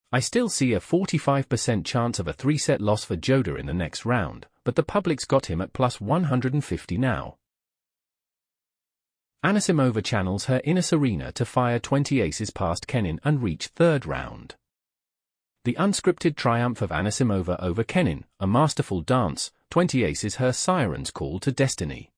I still see a 45% chance of a 3-set loss for Joda in the next round, but the public's got him at plus 150 now. Anisimova channels her inner Serena to fire 20 aces past Kenin and reach third round. The unscripted triumph of Anisimova over Kenin, a masterful dance, 20 aces her siren's call to destiny.